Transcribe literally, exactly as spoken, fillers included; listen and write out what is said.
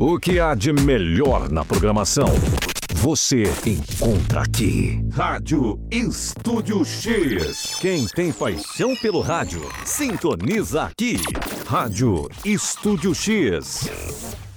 O que há de melhor na programação, você encontra aqui. Rádio Estúdio X. Quem tem paixão pelo rádio, sintoniza aqui. Rádio Estúdio X.